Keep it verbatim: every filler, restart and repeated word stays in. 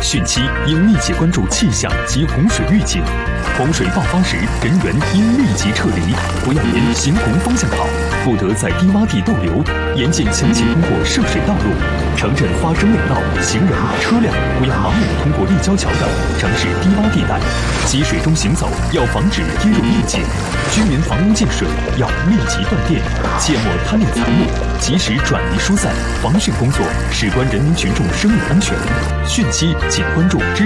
汛期应密切关注气象及洪水预警，洪水爆发时人员应立即撤离，不要沿行洪方向跑，不得在低洼地逗留，严禁强行通过涉水道路。城镇发生内涝，行人、车辆不要盲目通过立交桥等城市低洼地带，积水中行走要防止跌入陷阱。居民房屋进水要立即断电，切莫贪恋财物，及时转移疏散。防汛工作事关人民群众生命安全，汛期请关注知